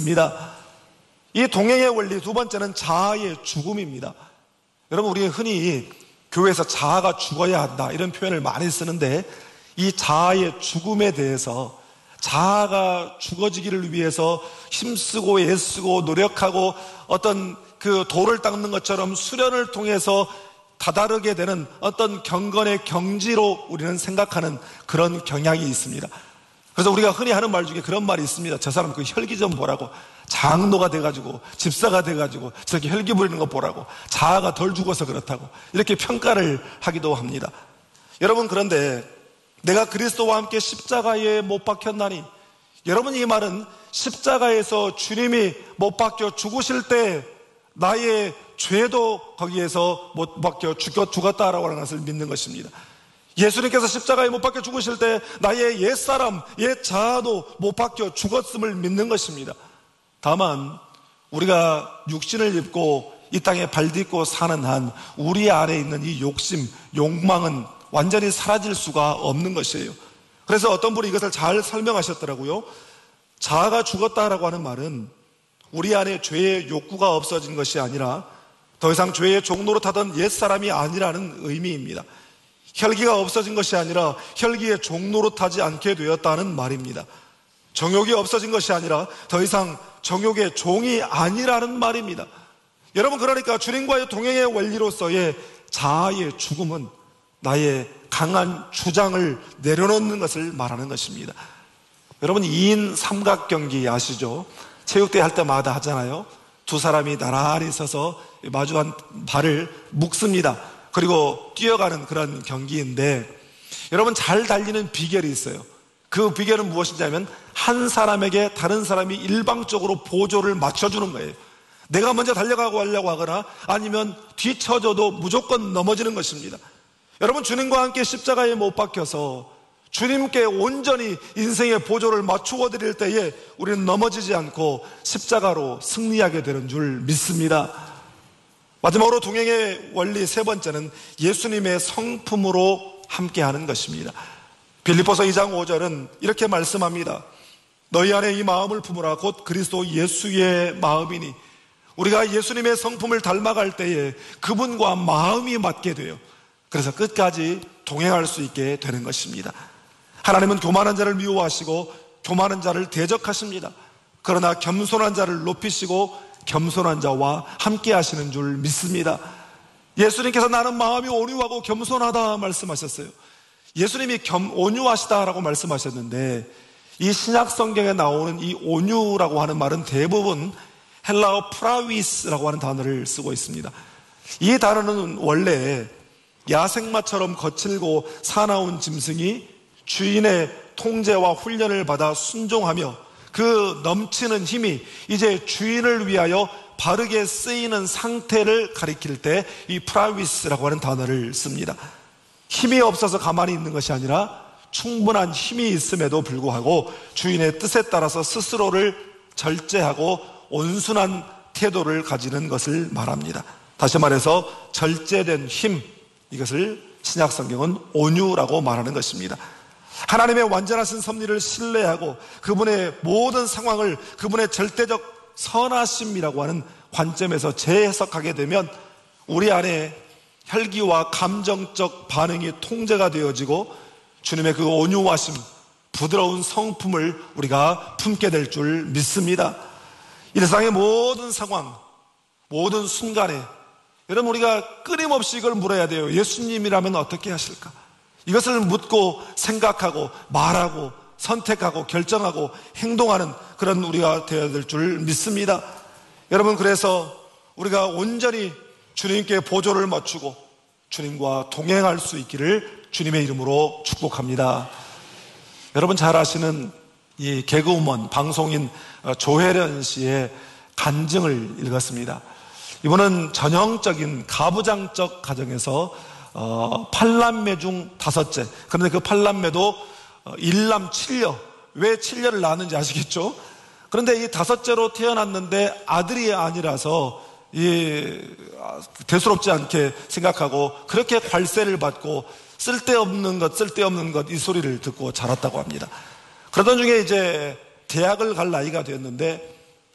믿습니다. 이 동행의 원리 두 번째는 자아의 죽음입니다. 여러분, 우리가 흔히 교회에서 자아가 죽어야 한다 이런 표현을 많이 쓰는데, 이 자아의 죽음에 대해서 자아가 죽어지기를 위해서 힘쓰고 애쓰고 노력하고 어떤 그 돌을 닦는 것처럼 수련을 통해서 다다르게 되는 어떤 경건의 경지로 우리는 생각하는 그런 경향이 있습니다. 그래서 우리가 흔히 하는 말 중에 그런 말이 있습니다. 저 사람 그 혈기 좀 보라고, 장로가 돼가지고 집사가 돼가지고 저렇게 혈기 부리는 거 보라고, 자아가 덜 죽어서 그렇다고 이렇게 평가를 하기도 합니다. 여러분, 그런데 내가 그리스도와 함께 십자가에 못 박혔나니, 여러분, 이 말은 십자가에서 주님이 못 박혀 죽으실 때 나의 죄도 거기에서 못 박혀 죽었다라고 하는 것을 믿는 것입니다. 예수님께서 십자가에 못 박혀 죽으실 때 나의 옛사람, 옛 자아도 못 박혀 죽었음을 믿는 것입니다. 다만 우리가 육신을 입고 이 땅에 발딛고 사는 한 우리 안에 있는 이 욕심, 욕망은 완전히 사라질 수가 없는 것이에요. 그래서 어떤 분이 이것을 잘 설명하셨더라고요. 자아가 죽었다라고 하는 말은 우리 안에 죄의 욕구가 없어진 것이 아니라 더 이상 죄의 종로로 타던 옛사람이 아니라는 의미입니다. 혈기가 없어진 것이 아니라 혈기의 종로로 타지 않게 되었다는 말입니다. 정욕이 없어진 것이 아니라 더 이상 정욕의 종이 아니라는 말입니다. 여러분, 그러니까 주님과의 동행의 원리로서의 자아의 죽음은 나의 강한 주장을 내려놓는 것을 말하는 것입니다. 여러분, 2인 삼각경기 아시죠? 체육대회 할 때마다 하잖아요. 두 사람이 나란히 서서 마주한 발을 묶습니다. 그리고 뛰어가는 그런 경기인데, 여러분, 잘 달리는 비결이 있어요. 그 비결은 무엇이냐면 한 사람에게 다른 사람이 일방적으로 보조를 맞춰주는 거예요. 내가 먼저 달려가고 하려고 하거나 아니면 뒤쳐져도 무조건 넘어지는 것입니다. 여러분, 주님과 함께 십자가에 못 박혀서 주님께 온전히 인생의 보조를 맞추어 드릴 때에 우리는 넘어지지 않고 십자가로 승리하게 되는 줄 믿습니다. 마지막으로 동행의 원리 세 번째는 예수님의 성품으로 함께하는 것입니다. 빌립보서 2장 5절은 이렇게 말씀합니다. 너희 안에 이 마음을 품으라. 곧 그리스도 예수의 마음이니. 우리가 예수님의 성품을 닮아갈 때에 그분과 마음이 맞게 돼요. 그래서 끝까지 동행할 수 있게 되는 것입니다. 하나님은 교만한 자를 미워하시고 교만한 자를 대적하십니다. 그러나 겸손한 자를 높이시고 겸손한 자와 함께 하시는 줄 믿습니다. 예수님께서 나는 마음이 온유하고 겸손하다 말씀하셨어요. 예수님이 온유하시다라고 말씀하셨는데, 이 신약 성경에 나오는 이 온유라고 하는 말은 대부분 헬라어 프라위스라고 하는 단어를 쓰고 있습니다. 이 단어는 원래 야생마처럼 거칠고 사나운 짐승이 주인의 통제와 훈련을 받아 순종하며 그 넘치는 힘이 이제 주인을 위하여 바르게 쓰이는 상태를 가리킬 때 이 프라위스라고 하는 단어를 씁니다. 힘이 없어서 가만히 있는 것이 아니라 충분한 힘이 있음에도 불구하고 주인의 뜻에 따라서 스스로를 절제하고 온순한 태도를 가지는 것을 말합니다. 다시 말해서 절제된 힘, 이것을 신약 성경은 온유라고 말하는 것입니다. 하나님의 완전하신 섭리를 신뢰하고 그분의 모든 상황을 그분의 절대적 선하심이라고 하는 관점에서 재해석하게 되면 우리 안에 혈기와 감정적 반응이 통제가 되어지고 주님의 그 온유하심, 부드러운 성품을 우리가 품게 될 줄 믿습니다. 이 세상의 모든 상황, 모든 순간에 여러분, 우리가 끊임없이 이걸 물어야 돼요. 예수님이라면 어떻게 하실까? 이것을 묻고 생각하고 말하고 선택하고 결정하고 행동하는 그런 우리가 되어야 될 줄 믿습니다. 여러분, 그래서 우리가 온전히 주님께 보조를 맞추고 주님과 동행할 수 있기를 주님의 이름으로 축복합니다. 여러분, 잘 아시는 이 개그우먼 방송인 조혜련 씨의 간증을 읽었습니다. 이분은 전형적인 가부장적 가정에서 8남매 중 5째. 그런데 그 8남매도 1남 7녀. 왜 7녀를 낳았는지 아시겠죠? 그런데 이 5째로 태어났는데 아들이 아니라서 대수롭지 않게 생각하고 그렇게 괄세를 받고 쓸데없는 것 이 소리를 듣고 자랐다고 합니다. 그러던 중에 이제 대학을 갈 나이가 되었는데